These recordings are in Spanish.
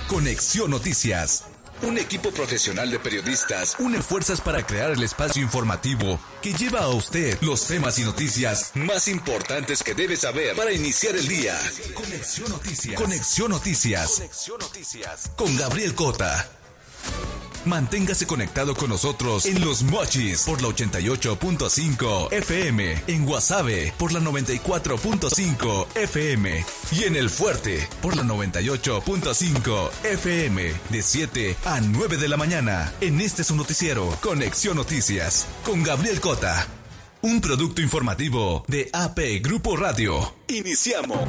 Conexión Noticias. Un equipo profesional de periodistas une fuerzas para crear el espacio informativo que lleva a usted los temas y noticias más importantes que debe saber para iniciar el día. Conexión Noticias. Conexión Noticias. Conexión Noticias. Con Gabriel Cota. Manténgase conectado con nosotros en Los Mochis por la 88.5 FM, en Guasave por la 94.5 FM y en El Fuerte por la 98.5 FM de 7 a 9 de la mañana. En este su noticiero, Conexión Noticias, con Gabriel Cota. Un producto informativo de AP Grupo Radio. Iniciamos.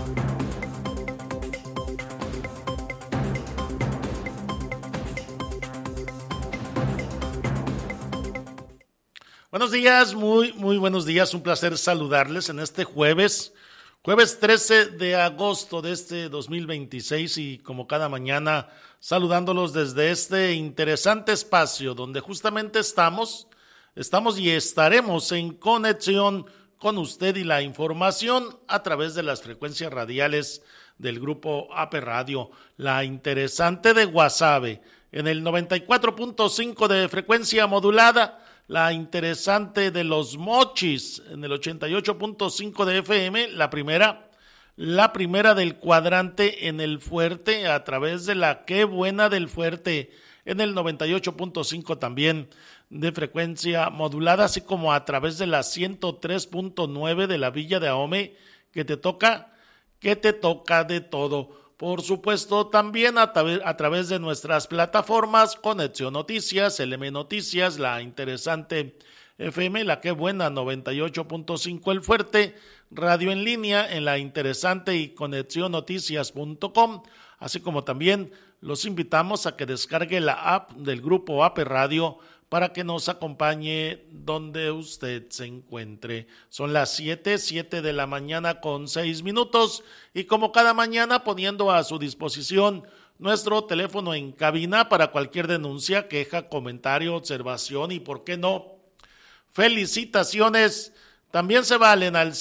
Buenos días, muy buenos días, un placer saludarles en este jueves 13 de agosto de este 2026 y como cada mañana saludándolos desde este interesante espacio donde justamente estamos y estaremos en conexión con usted y la información a través de las frecuencias radiales del grupo AP Radio, la interesante de Guasave en el 94.5 de frecuencia modulada, la interesante de Los Mochis en el 88.5 de FM, la primera del cuadrante en El Fuerte a través de la Qué Buena del Fuerte en el 98.5 también de frecuencia modulada, así como a través de la 103.9 de la Villa de Ahome, que te toca de todo. Por supuesto, también a través de nuestras plataformas, Conexión Noticias, LM Noticias, la interesante FM, la Qué Buena 98.5 El Fuerte, radio en línea en la interesante y conexionnoticias.com, así como también los invitamos a que descargue la app del grupo AP Radio para que nos acompañe donde usted se encuentre. Son las 7 de la mañana con 6 minutos y como cada mañana poniendo a su disposición nuestro teléfono en cabina para cualquier denuncia, queja, comentario, observación y, ¿por qué no?, felicitaciones. También se valen al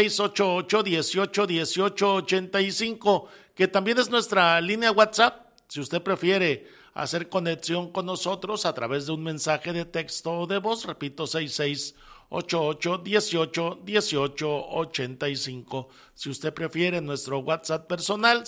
6688-181885, que también es nuestra línea WhatsApp, si usted prefiere hacer conexión con nosotros a través de un mensaje de texto o de voz, repito, 6688-181885. Si usted prefiere nuestro WhatsApp personal,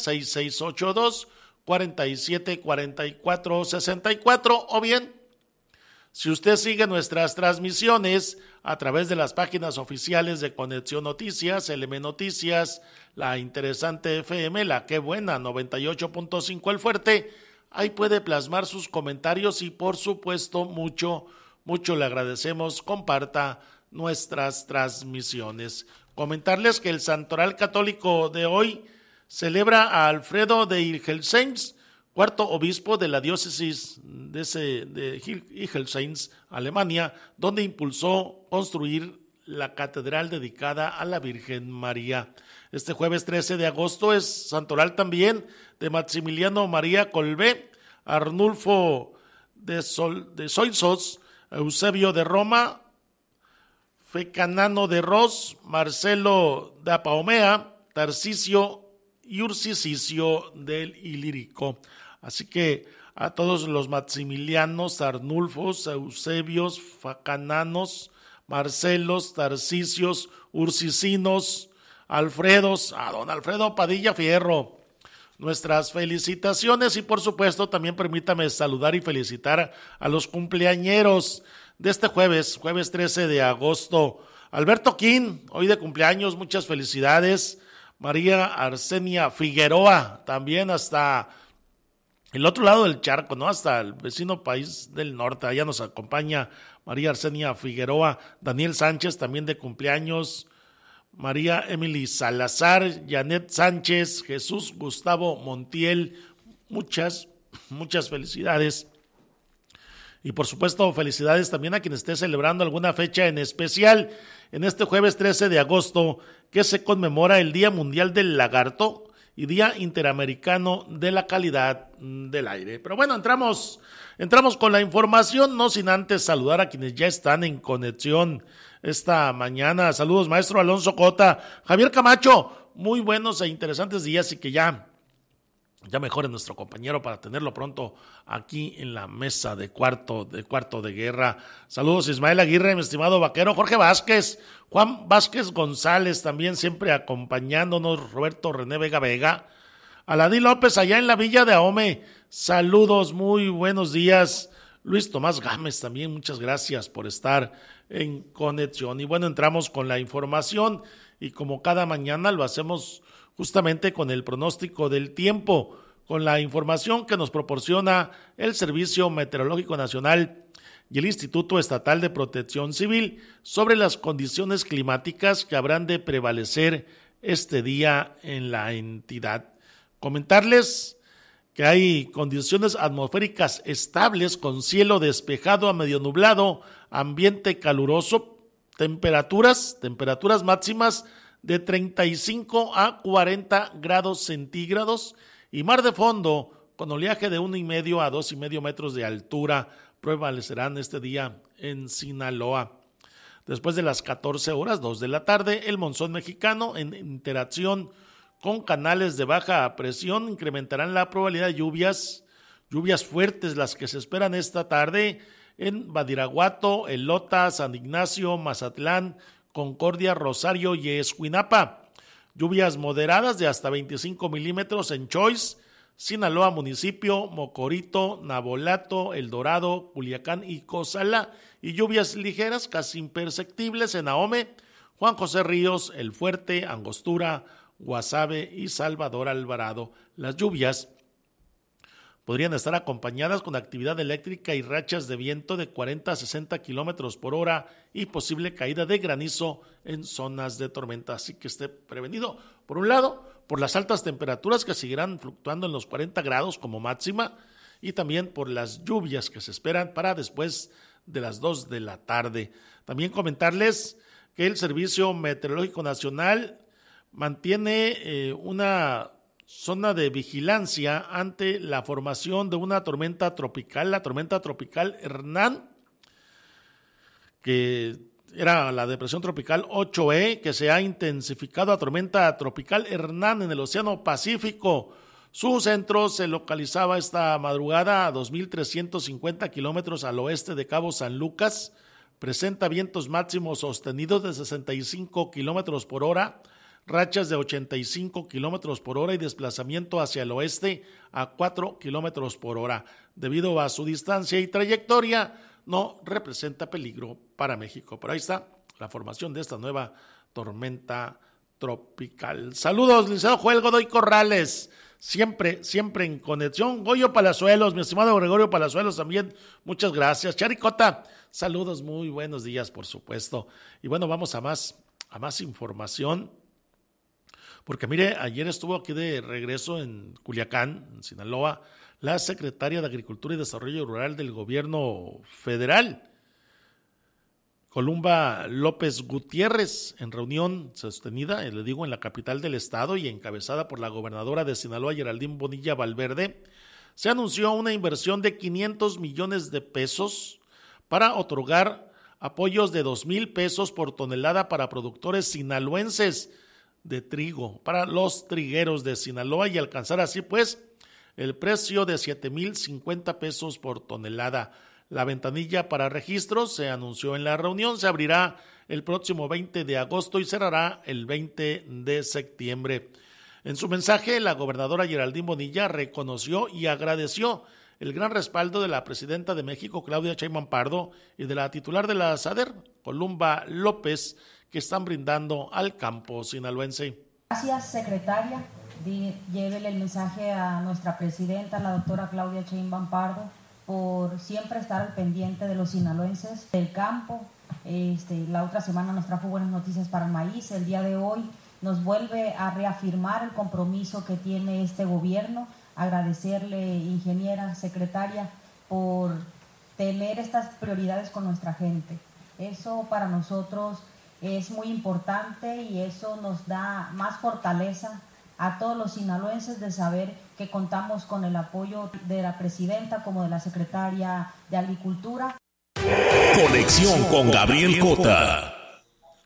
6682-474464, o bien, si usted sigue nuestras transmisiones a través de las páginas oficiales de Conexión Noticias, LM Noticias, la interesante FM, la Qué Buena 98.5 El Fuerte, ahí puede plasmar sus comentarios y por supuesto mucho le agradecemos, comparta nuestras transmisiones. Comentarles que el Santoral Católico de hoy celebra a Alfredo de Hildesheims, cuarto obispo de la diócesis de Hildesheims, Alemania, donde impulsó construir la catedral dedicada a la Virgen María. Este jueves 13 de agosto es Santoral también de Maximiliano María Colbé, Arnulfo de Soizos, Eusebio de Roma, Fecanano de Ros, Marcelo de Apaomea, Tarcisio y Ursicisio del Ilírico. Así que a todos los Maximilianos, Arnulfos, Eusebios, Facananos, Marcelos, Tarcisios, Ursicinos, Alfredos, a don Alfredo Padilla Fierro, nuestras felicitaciones y por supuesto también permítame saludar y felicitar a los cumpleañeros de este jueves 13 de agosto. Alberto Quín, hoy de cumpleaños, muchas felicidades. María Arsenia Figueroa, también hasta el otro lado del charco, ¿no? Hasta el vecino país del norte, allá nos acompaña María Arsenia Figueroa. Daniel Sánchez también de cumpleaños. María Emily Salazar, Janet Sánchez, Jesús Gustavo Montiel, muchas felicidades. Y por supuesto, felicidades también a quien esté celebrando alguna fecha en especial en este jueves 13 de agosto, que se conmemora el Día Mundial del Lagarto y Día Interamericano de la Calidad del Aire. Pero bueno, entramos con la información, no sin antes saludar a quienes ya están en conexión esta mañana. Saludos, maestro Alonso Cota, Javier Camacho, muy buenos e interesantes días y que ya ya mejore nuestro compañero para tenerlo pronto aquí en la mesa de cuarto de guerra. Saludos Ismael Aguirre, mi estimado vaquero, Jorge Vázquez, Juan Vázquez González, también siempre acompañándonos, Roberto René Vega, Aladí López allá en la Villa de Ahome, saludos, muy buenos días. Luis Tomás Gámez también, muchas gracias por estar en conexión. Y bueno, entramos con la información y como cada mañana lo hacemos justamente con el pronóstico del tiempo, con la información que nos proporciona el Servicio Meteorológico Nacional y el Instituto Estatal de Protección Civil sobre las condiciones climáticas que habrán de prevalecer este día en la entidad. Comentarles que hay condiciones atmosféricas estables con cielo despejado a medio nublado, ambiente caluroso, temperaturas máximas de 35 a 40 grados centígrados y mar de fondo con oleaje de 1,5 a 2,5 metros de altura prevalecerán este día en Sinaloa. Después de las 14 horas, 2 de la tarde, el monzón mexicano en interacción con canales de baja presión incrementarán la probabilidad de lluvias fuertes, las que se esperan esta tarde en Badiraguato, Elota, San Ignacio, Mazatlán, Concordia, Rosario y Escuinapa. Lluvias moderadas de hasta 25 milímetros en Choix, Sinaloa municipio, Mocorito, Navolato, El Dorado, Culiacán y Cozalá, y lluvias ligeras casi imperceptibles en Ahome, Juan José Ríos, El Fuerte, Angostura, Guasave y Salvador Alvarado. Las lluvias podrían estar acompañadas con actividad eléctrica y rachas de viento de 40 a 60 kilómetros por hora y posible caída de granizo en zonas de tormenta, así que esté prevenido. Por un lado, por las altas temperaturas que seguirán fluctuando en los 40 grados como máxima y también por las lluvias que se esperan para después de las 2 de la tarde. También comentarles que el Servicio Meteorológico Nacional mantiene una zona de vigilancia ante la formación de una tormenta tropical, la tormenta tropical Hernán, que era la depresión tropical 8E, que se ha intensificado a tormenta tropical Hernán en el Océano Pacífico. Su centro se localizaba esta madrugada a 2,350 kilómetros al oeste de Cabo San Lucas. Presenta vientos máximos sostenidos de 65 kilómetros por hora, rachas de 85 kilómetros por hora y desplazamiento hacia el oeste a 4 kilómetros por hora. Debido a su distancia y trayectoria, no representa peligro para México. Pero ahí está la formación de esta nueva tormenta tropical. Saludos, licenciado Joel Godoy Corrales, siempre en conexión. Goyo Palazuelos, mi estimado Gregorio Palazuelos también, muchas gracias. Charicota, saludos, muy buenos días, por supuesto. Y bueno, vamos a más información. Porque mire, ayer estuvo aquí de regreso en Culiacán, en Sinaloa, la secretaria de Agricultura y Desarrollo Rural del gobierno federal, Columba López Gutiérrez, en reunión sostenida, le digo, en la capital del estado y encabezada por la gobernadora de Sinaloa, Geraldine Bonilla Valverde. Se anunció una inversión de 500 millones de pesos para otorgar apoyos de 2,000 pesos por tonelada para productores sinaloenses de trigo para los trigueros de Sinaloa y alcanzar así pues el precio de 7,050 pesos por tonelada. La ventanilla para registros se anunció en la reunión, se abrirá el próximo 20 de agosto y cerrará el 20 de septiembre. En su mensaje, la gobernadora Geraldine Bonilla reconoció y agradeció el gran respaldo de la presidenta de México, Claudia Sheinbaum Pardo, y de la titular de la SADER, Columba López, que están brindando al campo sinaloense. Gracias, secretaria. Llévele el mensaje a nuestra presidenta, la doctora Claudia Sheinbaum Pardo, por siempre estar al pendiente de los sinaloenses del campo. La otra semana nos trajo buenas noticias para el maíz. El día de hoy nos vuelve a reafirmar el compromiso que tiene este gobierno. Agradecerle, ingeniera, secretaria, por tener estas prioridades con nuestra gente. Eso para nosotros es muy importante y eso nos da más fortaleza a todos los sinaloenses de saber que contamos con el apoyo de la presidenta como de la secretaria de Agricultura. Conexión con Gabriel Cota.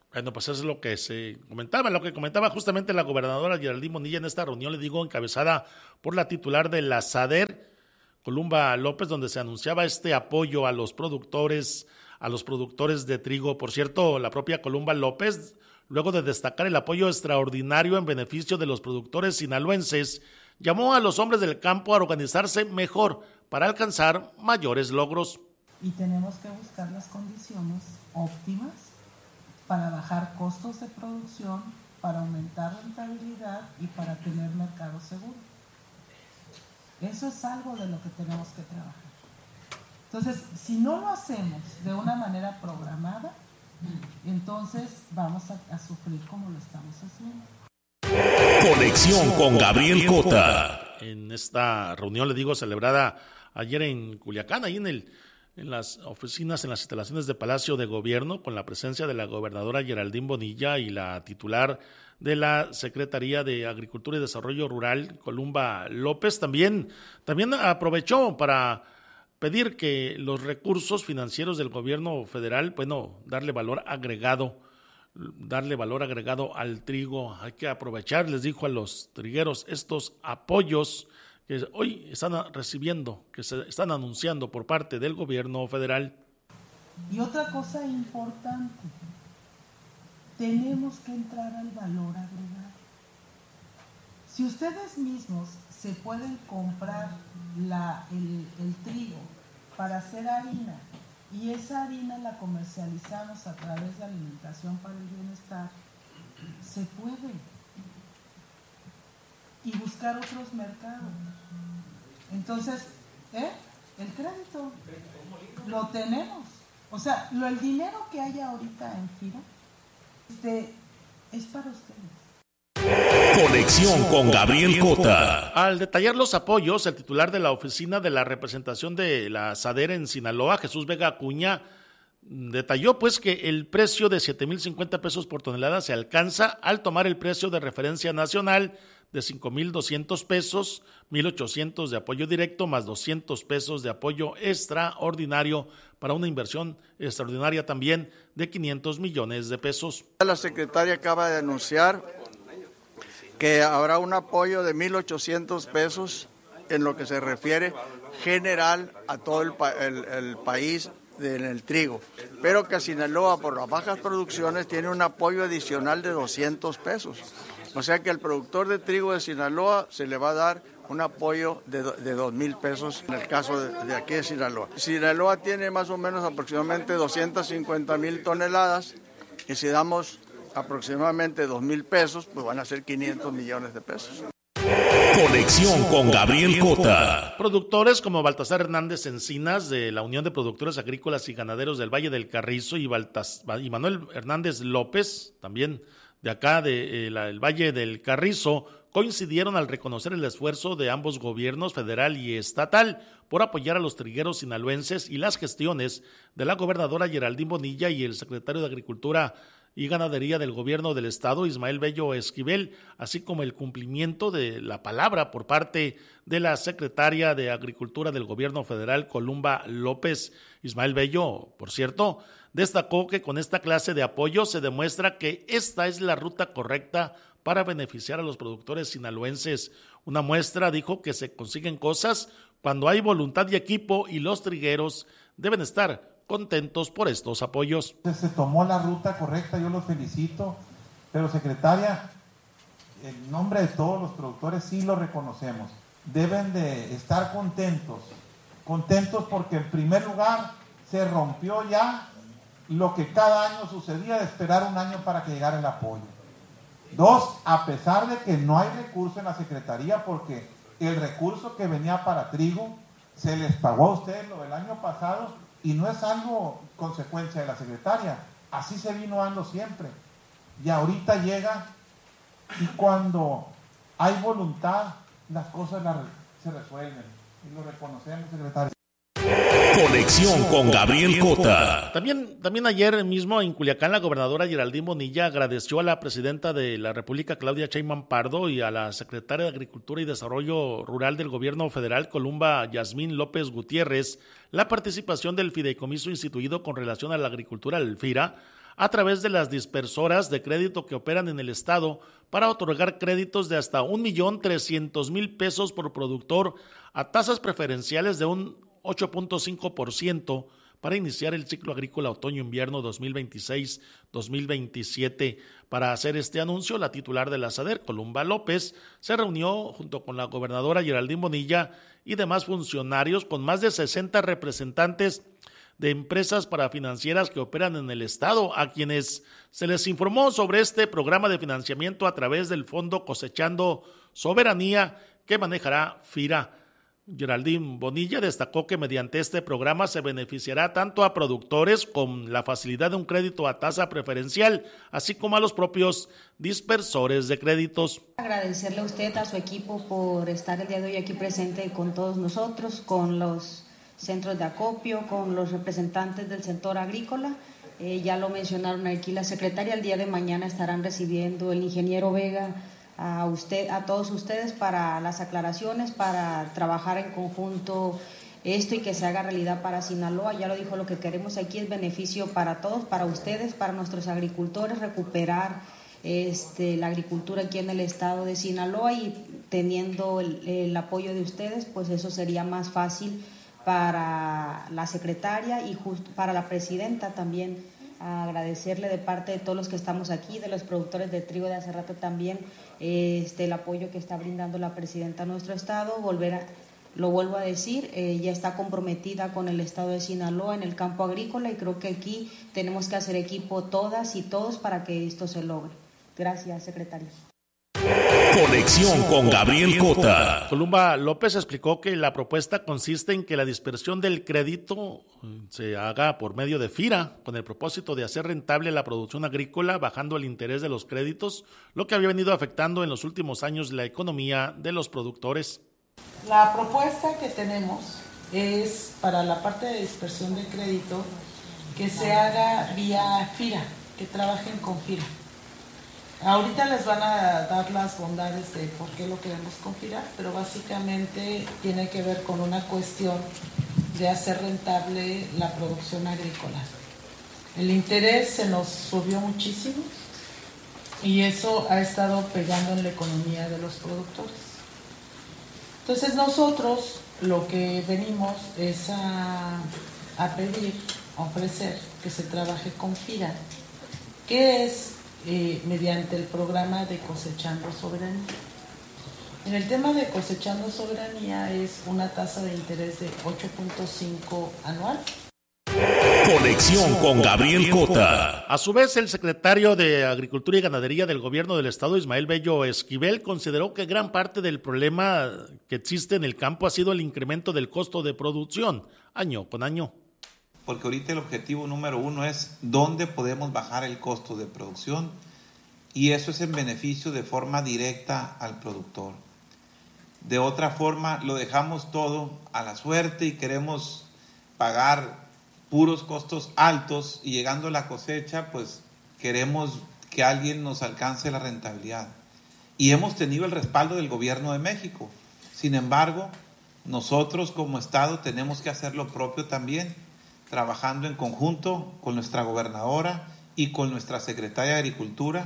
Bueno, pues eso es lo que se comentaba, lo que comentaba justamente la gobernadora Geraldine Bonilla en esta reunión, le digo, encabezada por la titular de la SADER, Columba López, donde se anunciaba este apoyo a los productores de trigo. Por cierto, la propia Columba López, luego de destacar el apoyo extraordinario en beneficio de los productores sinaloenses, llamó a los hombres del campo a organizarse mejor para alcanzar mayores logros. Y tenemos que buscar las condiciones óptimas para bajar costos de producción, para aumentar rentabilidad y para tener mercado seguro. Eso es algo de lo que tenemos que trabajar. Entonces, si no lo hacemos de una manera programada, entonces vamos a sufrir como lo estamos haciendo. Conexión con Gabriel Cota. En esta reunión, le digo, celebrada ayer en Culiacán, ahí en las oficinas, en las instalaciones de Palacio de Gobierno, con la presencia de la gobernadora Geraldine Bonilla y la titular de la Secretaría de Agricultura y Desarrollo Rural, Columba López. También aprovechó para pedir que los recursos financieros del gobierno federal, darle valor agregado al trigo. Hay que aprovechar, les dijo a los trigueros, estos apoyos que hoy están recibiendo, que se están anunciando por parte del gobierno federal. Y otra cosa importante, tenemos que entrar al valor agregado. Si ustedes mismos se pueden comprar el trigo para hacer harina y esa harina la comercializamos a través de Alimentación para el Bienestar, se puede. Y buscar otros mercados. Entonces, el crédito lo tenemos. O sea, el dinero que hay ahorita en FIRA es para ustedes. Conexión con Gabriel Cota. Al detallar los apoyos, el titular de la oficina de la representación de la SADER en Sinaloa, Jesús Vega Acuña, detalló pues que el precio de 7,050 pesos por tonelada se alcanza al tomar el precio de referencia nacional de 5,200 pesos, 1,800 de apoyo directo más 200 pesos de apoyo extraordinario para una inversión extraordinaria también de 500 millones de pesos. La secretaria acaba de anunciar que habrá un apoyo de 1,800 pesos en lo que se refiere general a todo el país en el trigo, pero que Sinaloa por las bajas producciones tiene un apoyo adicional de 200 pesos. O sea que al productor de trigo de Sinaloa se le va a dar un apoyo de 2,000 pesos en el caso de aquí de Sinaloa. Sinaloa tiene más o menos aproximadamente 250,000 toneladas y si damos aproximadamente 2,000 pesos, pues van a ser 500 millones de pesos. Conexión con Gabriel Cota. Productores como Baltasar Hernández Encinas de la Unión de Productores Agrícolas y Ganaderos del Valle del Carrizo y Manuel Hernández López, también de acá del Valle del Carrizo, coincidieron al reconocer el esfuerzo de ambos gobiernos, federal y estatal, por apoyar a los trigueros sinaloenses y las gestiones de la gobernadora Geraldine Bonilla y el secretario de Agricultura y Ganadería del Gobierno del Estado, Ismael Bello Esquivel, así como el cumplimiento de la palabra por parte de la secretaria de Agricultura del Gobierno Federal, Columba López. Ismael Bello, por cierto, destacó que con esta clase de apoyo se demuestra que esta es la ruta correcta para beneficiar a los productores sinaloenses. Una muestra, dijo, que se consiguen cosas cuando hay voluntad y equipo, y los trigueros deben estar contentos por estos apoyos. Se tomó la ruta correcta, yo los felicito, pero secretaria, en nombre de todos los productores sí lo reconocemos, deben de estar contentos porque en primer lugar se rompió ya lo que cada año sucedía de esperar un año para que llegara el apoyo. 2, a pesar de que no hay recurso en la Secretaría, porque el recurso que venía para trigo se les pagó a ustedes lo del año pasado y no es algo consecuencia de la Secretaria, así se vino dando siempre. Y ahorita llega y cuando hay voluntad las cosas se resuelven y lo reconocemos, secretaria. Conexión con Gabriel Cota. También ayer mismo en Culiacán, la gobernadora Geraldine Bonilla agradeció a la presidenta de la República, Claudia Sheinbaum Pardo, y a la secretaria de Agricultura y Desarrollo Rural del Gobierno Federal, Columba Yasmín López Gutiérrez, la participación del fideicomiso instituido con relación a la agricultura, el FIRA, a través de las dispersoras de crédito que operan en el estado para otorgar créditos de hasta 1,300,000 pesos por productor a tasas preferenciales de un 8.5% para iniciar el ciclo agrícola otoño-invierno 2026-2027. Para hacer este anuncio, la titular de la SADER, Columba López, se reunió junto con la gobernadora Geraldine Bonilla y demás funcionarios con más de 60 representantes de empresas parafinancieras que operan en el estado, a quienes se les informó sobre este programa de financiamiento a través del Fondo Cosechando Soberanía que manejará FIRA. Geraldine Bonilla destacó que mediante este programa se beneficiará tanto a productores con la facilidad de un crédito a tasa preferencial, así como a los propios dispersores de créditos. Agradecerle a usted, a su equipo, por estar el día de hoy aquí presente con todos nosotros, con los centros de acopio, con los representantes del sector agrícola. Ya lo mencionaron aquí la secretaria, el día de mañana estarán recibiendo el ingeniero Vega a todos ustedes para las aclaraciones, para trabajar en conjunto esto y que se haga realidad para Sinaloa. Ya lo dijo, lo que queremos aquí es beneficio para todos, para ustedes, para nuestros agricultores, recuperar la agricultura aquí en el estado de Sinaloa, y teniendo el apoyo de ustedes, pues eso sería más fácil para la secretaria y justo para la presidenta también. Agradecerle de parte de todos los que estamos aquí, de los productores de trigo de hace rato también, el apoyo que está brindando la presidenta a nuestro estado. Lo vuelvo a decir, ya está comprometida con el estado de Sinaloa en el campo agrícola, y creo que aquí tenemos que hacer equipo todas y todos para que esto se logre. Gracias, secretaria. Conexión con Gabriel Cota. Columba López explicó que la propuesta consiste en que la dispersión del crédito se haga por medio de FIRA, con el propósito de hacer rentable la producción agrícola, bajando el interés de los créditos, lo que había venido afectando en los últimos años la economía de los productores. La propuesta que tenemos es para la parte de dispersión de crédito que se haga vía FIRA, que trabajen con FIRA. Ahorita les van a dar las bondades de por qué lo queremos con FIRA, pero básicamente tiene que ver con una cuestión de hacer rentable la producción agrícola. El interés se nos subió muchísimo y eso ha estado pegando en la economía de los productores. Entonces nosotros lo que venimos es a pedir, a ofrecer que se trabaje con FIRA, que es mediante el programa de Cosechando Soberanía. En el tema de Cosechando Soberanía es una tasa de interés de 8.5 anual. Conexión con Gabriel Cota. A su vez, el secretario de Agricultura y Ganadería del Gobierno del Estado, Ismael Bello Esquivel, consideró que gran parte del problema que existe en el campo ha sido el incremento del costo de producción año con año. Porque ahorita el objetivo número uno es dónde podemos bajar el costo de producción, y eso es en beneficio de forma directa al productor. De otra forma lo dejamos todo a la suerte y queremos pagar puros costos altos, y llegando a la cosecha pues queremos que alguien nos alcance la rentabilidad. Y hemos tenido el respaldo del gobierno de México. Sin embargo, nosotros como Estado tenemos que hacer lo propio también, trabajando en conjunto con nuestra gobernadora y con nuestra secretaria de Agricultura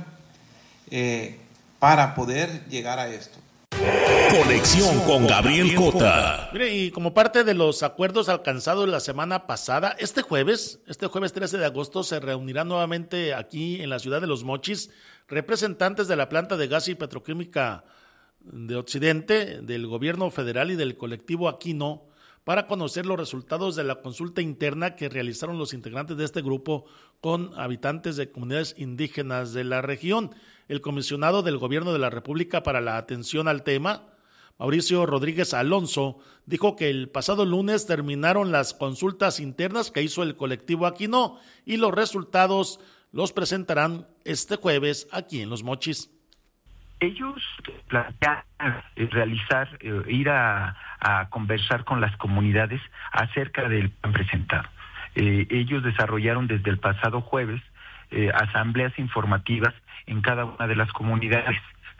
para poder llegar a esto. Conexión con Gabriel Cota. Mire, y como parte de los acuerdos alcanzados la semana pasada, este jueves 13 de agosto, se reunirán nuevamente aquí en la ciudad de Los Mochis representantes de la planta de gas y petroquímica de Occidente, del gobierno federal y del colectivo Aquino, para conocer los resultados de la consulta interna que realizaron los integrantes de este grupo con habitantes de comunidades indígenas de la región. El comisionado del Gobierno de la República para la atención al tema, Mauricio Rodríguez Alonso, dijo que el pasado lunes terminaron las consultas internas que hizo el colectivo Aquino y los resultados los presentarán este jueves aquí en Los Mochis. Ellos plantean ir a conversar con las comunidades acerca del plan presentado. Ellos desarrollaron desde el pasado jueves asambleas informativas en cada una de las comunidades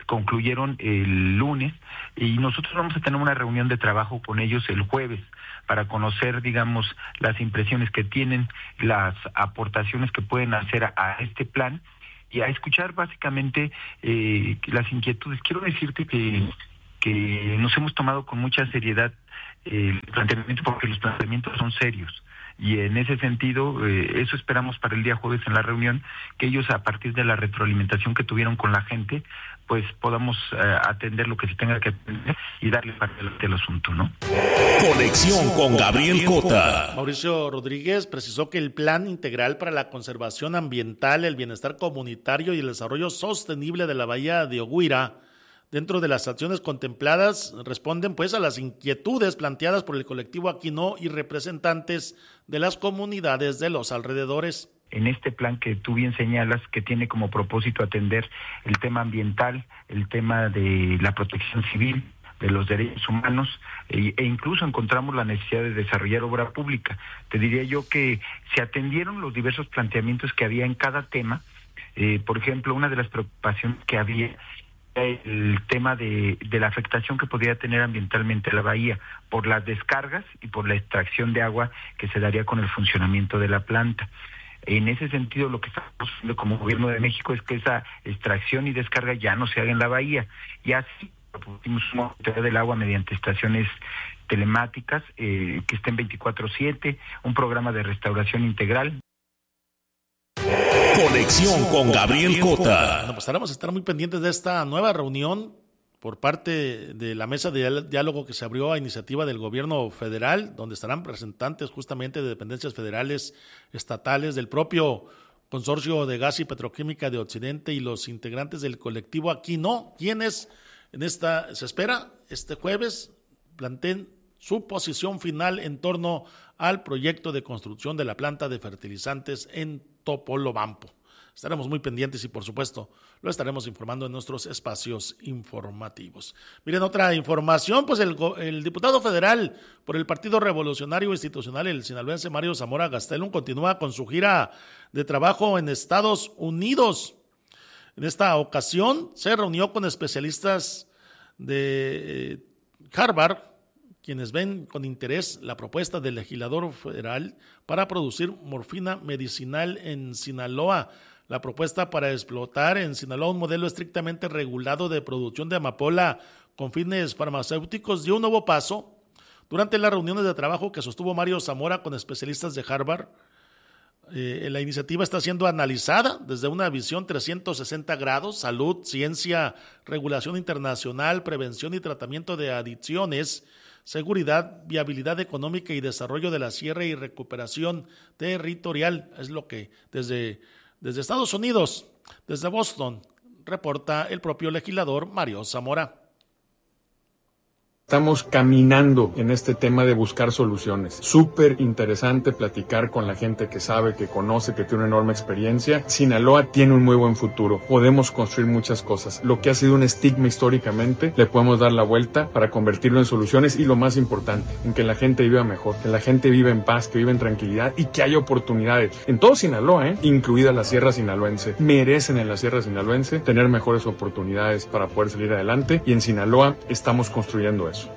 concluyeron el lunes y nosotros vamos a tener una reunión de trabajo con ellos el jueves para conocer, digamos, las impresiones que tienen, las aportaciones que pueden hacer a este plan y a escuchar básicamente las inquietudes. Quiero decirte que nos hemos tomado con mucha seriedad el planteamiento, porque los planteamientos son serios. Y en ese sentido, eso esperamos para el día jueves en la reunión, que ellos, a partir de la retroalimentación que tuvieron con la gente, pues podamos atender lo que se tenga que atender y darle para adelante el asunto, ¿no? Conexión con Gabriel Cota. Mauricio Rodríguez precisó que el Plan Integral para la Conservación Ambiental, el Bienestar Comunitario y el Desarrollo Sostenible de la Bahía de Oguira, dentro de las acciones contempladas, responden pues a las inquietudes planteadas por el colectivo Aquino y representantes de las comunidades de los alrededores. En este plan que tú bien señalas, que tiene como propósito atender el tema ambiental, el tema de la protección civil, de los derechos humanos, e incluso encontramos la necesidad de desarrollar obra pública. Te diría yo que se atendieron los diversos planteamientos que había en cada tema. Por ejemplo, una de las preocupaciones que había, el tema de la afectación que podría tener ambientalmente la bahía por las descargas y por la extracción de agua que se daría con el funcionamiento de la planta. En ese sentido, lo que estamos haciendo como Gobierno de México es que esa extracción y descarga ya no se haga en la bahía. Y así pusimos un monitoreo del agua mediante estaciones telemáticas que estén 24/7, un programa de restauración integral. Conexión con Gabriel Cota. Bueno, pues vamos a estar muy pendientes de esta nueva reunión por parte de la mesa de diálogo que se abrió a iniciativa del gobierno federal, donde estarán representantes justamente de dependencias federales, estatales, del propio Consorcio de Gas y Petroquímica de Occidente y los integrantes del colectivo Aquino, quienes se espera este jueves planteen su posición final en torno al proyecto de construcción de la planta de fertilizantes en Topolobampo. Estaremos muy pendientes y, por supuesto, lo estaremos informando en nuestros espacios informativos. Miren, otra información, pues el diputado federal por el Partido Revolucionario Institucional, el sinaloense Mario Zamora Gastelum, continúa con su gira de trabajo en Estados Unidos. En esta ocasión se reunió con especialistas de Harvard, quienes ven con interés la propuesta del legislador federal para producir morfina medicinal en Sinaloa. La propuesta para explotar en Sinaloa un modelo estrictamente regulado de producción de amapola con fines farmacéuticos dio un nuevo paso. Durante las reuniones de trabajo que sostuvo Mario Zamora con especialistas de Harvard, la iniciativa está siendo analizada desde una visión 360 grados, salud, ciencia, regulación internacional, prevención y tratamiento de adicciones, seguridad, viabilidad económica y desarrollo de la sierra y recuperación territorial. Es lo que desde Estados Unidos, desde Boston, reporta el propio legislador Mario Zamora. Estamos caminando en este tema de buscar soluciones. Súper interesante platicar con la gente que sabe, que conoce, que tiene una enorme experiencia. Sinaloa tiene un muy buen futuro. Podemos construir muchas cosas. Lo que ha sido un estigma históricamente, le podemos dar la vuelta para convertirlo en soluciones y lo más importante, en que la gente viva mejor, que la gente viva en paz, que viva en tranquilidad y que haya oportunidades. En todo Sinaloa, incluida la Sierra Sinaloense. Merecen en la Sierra Sinaloense tener mejores oportunidades para poder salir adelante y en Sinaloa estamos construyendo eso.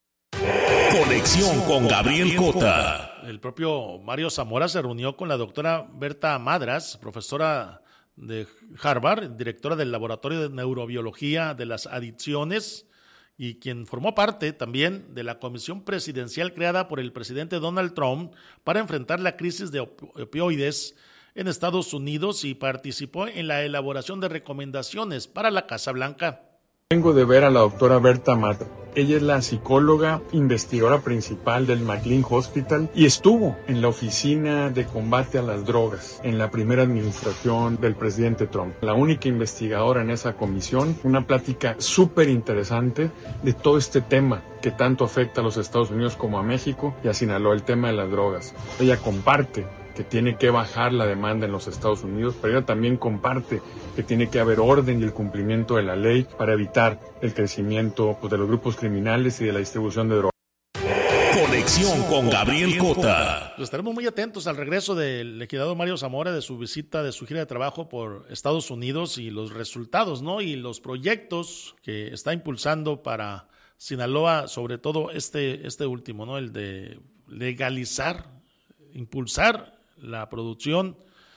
Conexión con Gabriel Cota. El propio Mario Zamora se reunió con la doctora Berta Madras, profesora de Harvard, directora del Laboratorio de Neurobiología de las Adicciones, y quien formó parte también de la comisión presidencial creada por el presidente Donald Trump para enfrentar la crisis de opioides en Estados Unidos y participó en la elaboración de recomendaciones para la Casa Blanca. Vengo de ver a la doctora Berta Madras. Ella es la psicóloga investigadora principal del McLean Hospital y estuvo en la oficina de combate a las drogas en la primera administración del presidente Trump. La única investigadora en esa comisión, una plática súper interesante de todo este tema que tanto afecta a los Estados Unidos como a México y a Sinaloa, el tema de las drogas. Ella comparte que tiene que bajar la demanda en los Estados Unidos, pero ella también comparte que tiene que haber orden y el cumplimiento de la ley para evitar el crecimiento de los grupos criminales y de la distribución de drogas. Conexión con Gabriel Cota. Pues estaremos muy atentos al regreso del legislador Mario Zamora de su visita, de su gira de trabajo por Estados Unidos y los resultados, ¿no? Y los proyectos que está impulsando para Sinaloa, sobre todo este último, ¿no? El de legalizar, impulsar la producción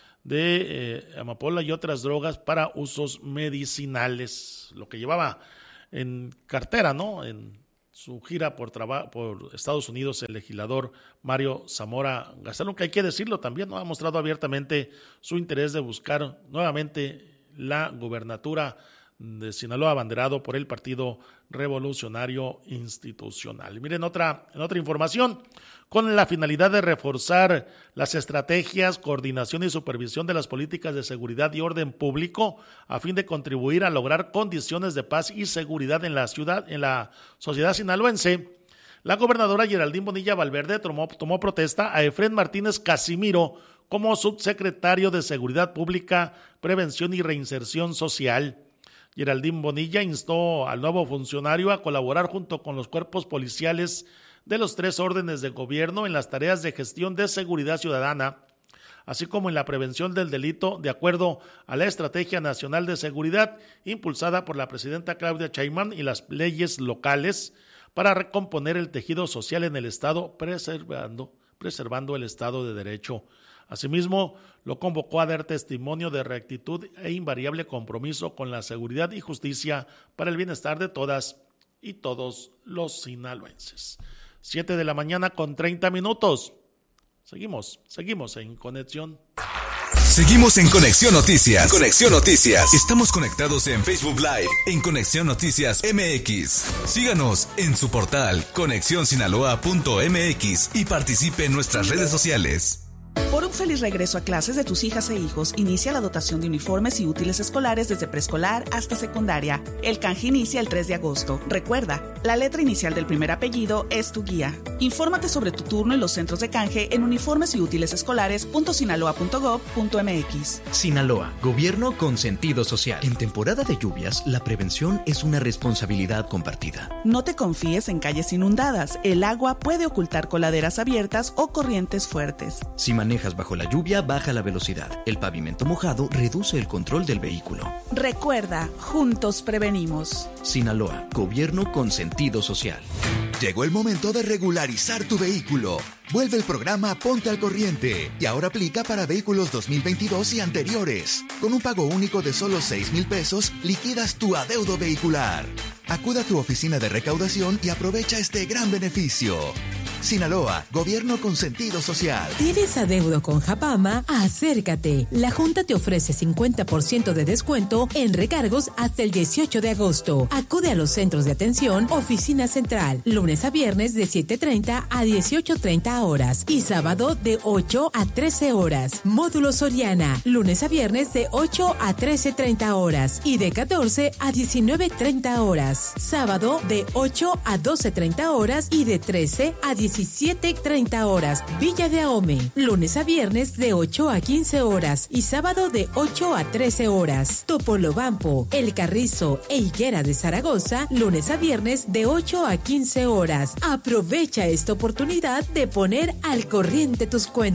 de amapola y otras drogas para usos medicinales, lo que llevaba en cartera, ¿no? En su gira por Estados Unidos, el legislador Mario Zamora Gastelum, que hay que decirlo también, ¿no? Ha mostrado abiertamente su interés de buscar nuevamente la gubernatura de Sinaloa, abanderado por el Partido Revolucionario Institucional. Miren, en otra información, con la finalidad de reforzar las estrategias, coordinación y supervisión de las políticas de seguridad y orden público, a fin de contribuir a lograr condiciones de paz y seguridad en la sociedad sinaloense, la gobernadora Geraldine Bonilla Valverde tomó protesta a Efrén Martínez Casimiro como subsecretario de Seguridad Pública, Prevención y Reinserción Social. Geraldine Bonilla instó al nuevo funcionario a colaborar junto con los cuerpos policiales de los 3 órdenes de gobierno en las tareas de gestión de seguridad ciudadana, así como en la prevención del delito, de acuerdo a la Estrategia Nacional de Seguridad impulsada por la presidenta Claudia Sheinbaum y las leyes locales para recomponer el tejido social en el Estado, preservando el Estado de Derecho. Asimismo, lo convocó a dar testimonio de rectitud e invariable compromiso con la seguridad y justicia para el bienestar de todas y todos los sinaloenses. 7 de la mañana con 30 minutos. Seguimos en Conexión. Seguimos en Conexión Noticias. Conexión Noticias. Estamos conectados en Facebook Live, en Conexión Noticias MX. Síganos en su portal conexionsinaloa.mx y participe en nuestras redes sociales. Por un feliz regreso a clases de tus hijas e hijos, inicia la dotación de uniformes y útiles escolares desde preescolar hasta secundaria. El canje inicia el 3 de agosto. Recuerda, la letra inicial del primer apellido es tu guía. Infórmate sobre tu turno en los centros de canje en uniformes y útiles escolares.sinaloa.gov.mx. Sinaloa, gobierno con sentido social. En temporada de lluvias, la prevención es una responsabilidad compartida. No te confíes en calles inundadas. El agua puede ocultar coladeras abiertas o corrientes fuertes. Si manejas bajo la lluvia, baja la velocidad. El pavimento mojado reduce el control del vehículo. Recuerda, juntos prevenimos. Sinaloa, gobierno con sentido social. Llegó el momento de regularizar tu vehículo. Vuelve el programa Ponte al Corriente y ahora aplica para vehículos 2022 y anteriores. Con un pago único de solo 6,000 pesos, liquidas tu adeudo vehicular. Acuda a tu oficina de recaudación y aprovecha este gran beneficio. Sinaloa, gobierno con sentido social. ¿Tienes adeudo con Japama? Acércate. La Junta te ofrece 50% de descuento en recargos hasta el 18 de agosto. Acude a los centros de atención, oficina central, lunes a viernes de 7:30 a 18:30 horas y sábado de 8 a 13 horas. Módulo Soriana, lunes a viernes de 8 a 13:30 horas y de 14 a 19:30 horas. Sábado de 8 a 12:30 horas y de 13 a 17:30 horas. Villa de Ahome, lunes a viernes de 8 a 15 horas y sábado de 8 a 13 horas. Topolobampo, El Carrizo e Higuera de Zaragoza, lunes a viernes de 8 a 15 horas. Aprovecha esta oportunidad de poner al corriente tus cuentas.